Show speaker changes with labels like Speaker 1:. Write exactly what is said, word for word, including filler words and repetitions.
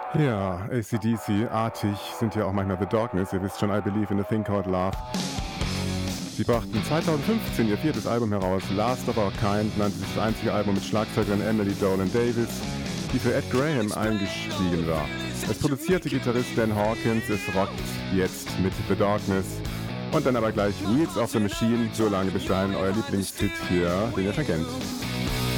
Speaker 1: Ja, A C D C-artig sind ja auch manchmal The Darkness. Ihr wisst schon, I Believe in a Thing Called Love. Sie brachten zweitausendfünfzehn ihr viertes Album heraus. Last of Our Kind nannte sich das einzige Album mit Schlagzeugerin Emily Dolan Davis, die für Ed Graham eingestiegen war. Es produzierte Gitarrist Dan Hawkins. Es rockt jetzt mit The Darkness. Und dann aber gleich Wheels of the Machine. So lange bis dahin euer Lieblingshit hier, den ihr schon kennt.